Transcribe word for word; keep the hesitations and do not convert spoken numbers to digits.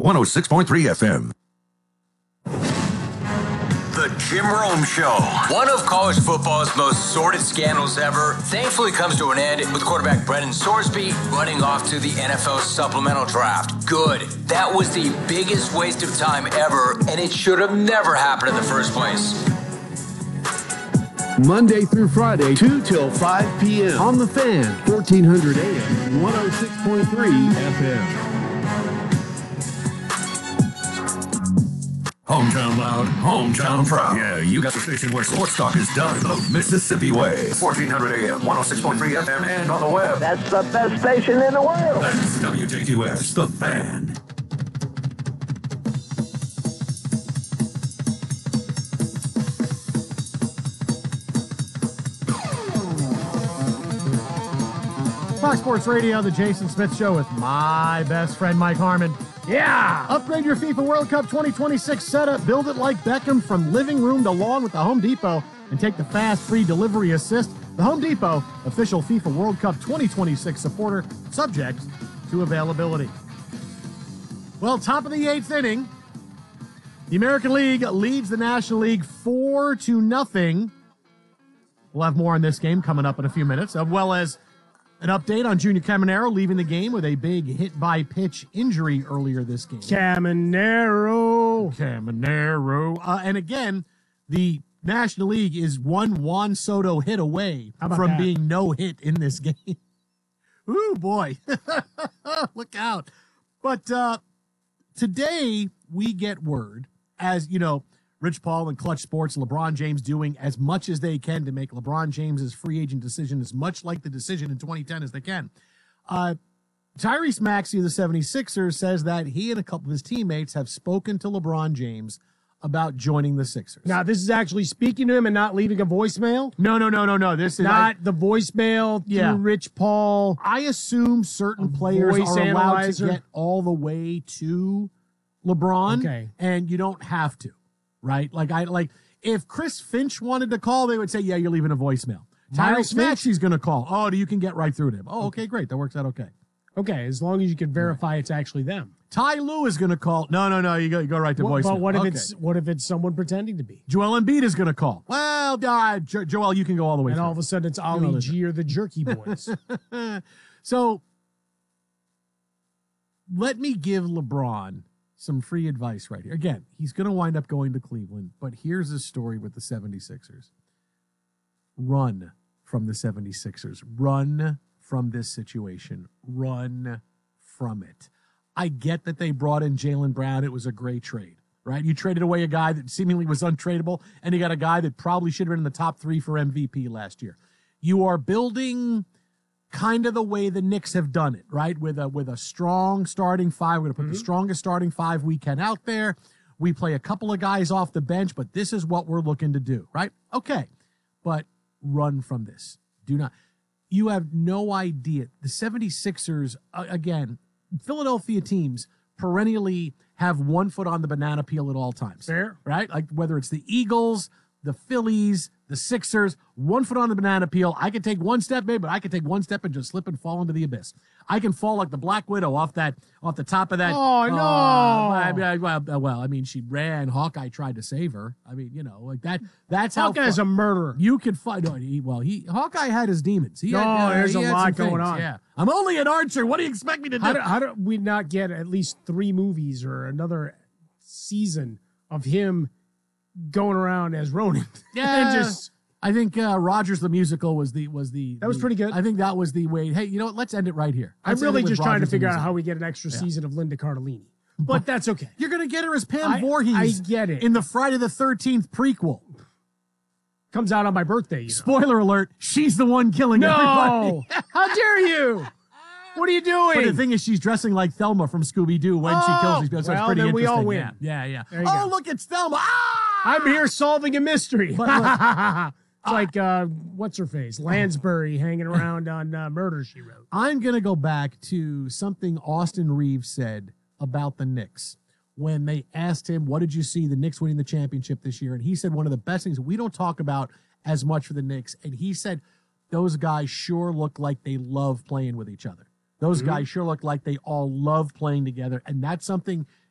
one oh six point three F M. The Jim Rome Show. One of college football's most sordid scandals ever thankfully comes to an end with quarterback Brendan Sorsby running off to the N F L supplemental draft. Good. That was the biggest waste of time ever, and it should have never happened in the first place. Monday through Friday, two till five p.m. on The Fan, fourteen hundred A M, one oh six point three F M. Hometown loud, hometown proud. Yeah, you got the station where sports talk is done the Mississippi way. fourteen hundred A M, one oh six point three F M, and on the web. That's the best station in the world. That's W J Q S, The Fan. Fox Sports Radio, the Jason Smith Show with my best friend, Mike Harmon. Yeah! Upgrade your FIFA World Cup twenty twenty-six setup. Build it like Beckham from living room to lawn with the Home Depot and take the fast, free delivery assist. The Home Depot, official FIFA World Cup twenty twenty-six supporter, subject to availability. Well, top of the eighth inning. The American League leads the National League four to nothing. We'll have more on this game coming up in a few minutes, as well as an update on Junior Caminero leaving the game with a big hit-by-pitch injury earlier this game. Caminero. Caminero. Uh, and again, the National League is one Juan Soto hit away from that? being no hit in this game. Ooh, boy. Look out. But uh, today we get word, as, you know, Rich Paul and Clutch Sports, LeBron James doing as much as they can to make LeBron James's free agent decision as much like the decision in twenty ten as they can. Uh, Tyrese Maxey of the seventy-sixers says that he and a couple of his teammates have spoken to LeBron James about joining the Sixers. Now, this is actually speaking to him and not leaving a voicemail? No, no, no, no, no. This is not I, the voicemail through yeah. Rich Paul. I assume certain players voice are allowed analyzer. to get all the way to LeBron, Okay. and you don't have to. Right? Like, I like if Chris Finch wanted to call, they would say, yeah, you're leaving a voicemail. Miles Tyrese Maxey's going to call. Oh, you can get right through to him. Oh, okay, great. That works out okay. Okay, as long as you can verify it's actually them. Ty Lue is going to call. No, no, no. You go, you go right to Well, voicemail. but what if Okay. it's what if it's someone pretending to be? Joel Embiid is going to call. Well, uh, jo- Joel, you can go all the way And through. all of a sudden it's know Ali this. G or the Jerky Boys. So let me give LeBron some free advice right here. Again, he's going to wind up going to Cleveland, but here's his story with the seventy-sixers. Run from the seventy-sixers. Run from this situation. Run from it. I get that they brought in Jaylen Brown. It was a great trade, right? You traded away a guy that seemingly was untradeable, and you got a guy that probably should have been in the top three for M V P last year. You are building kind of the way the Knicks have done it, right? With a with a strong starting five. We're going to put Mm-hmm. the strongest starting five we can out there. We play a couple of guys off the bench, but this is what we're looking to do, right? Okay, but run from this. Do not. You have no idea. The seventy-sixers, uh, again, Philadelphia teams perennially have one foot on the banana peel at all times. Fair. Right? Like whether it's the Eagles, the Phillies, the Sixers, one foot on the banana peel. I can take one step, maybe, but I can take one step and just slip and fall into the abyss. I can fall like the Black Widow off that, off the top of that. Oh, no. Uh, I mean, I, well, well, I mean, she ran. Hawkeye tried to save her. I mean, you know, like that. That's how. Hawkeye's fu- a murderer. You can find. No, he, well, he Hawkeye had his demons. He No, had, uh, there's he a had lot some going things, on. Yeah, I'm only an archer. What do you expect me to do? How do, how do we not get at least three movies or another season of him going around as Ronin? Yeah, and just I think uh, Rogers the musical was the was the That was the- pretty good. I think that was the way. Hey, you know what? Let's end it right here. I'm Let's end really it with just trying to Rogers the figure out musical. how we get an extra season of Linda Cardellini. But that's okay. You're gonna get her as Pam I- Voorhees. I get it. In the Friday the thirteenth prequel. Comes out on my birthday, you know. Spoiler alert: she's the one killing No! everybody. How dare you? What are you doing? But the thing is, she's dressing like Thelma from Scooby Doo when she Oh, kills these people. So well, it's pretty then we interesting. all win. Yeah, yeah. yeah. There you Oh, go. look, it's Thelma. Ah! I'm here solving a mystery. But look, It's like, uh, what's her face? Lansbury hanging around on uh, Murder, She Wrote. I'm going to go back to something Austin Reeves said about the Knicks when they asked him, what did you see the Knicks winning the championship this year? And he said one of the best things we don't talk about as much for the Knicks. And he said those guys sure look like they love playing with each other. Those Mm-hmm. guys sure look like they all love playing together. And that's something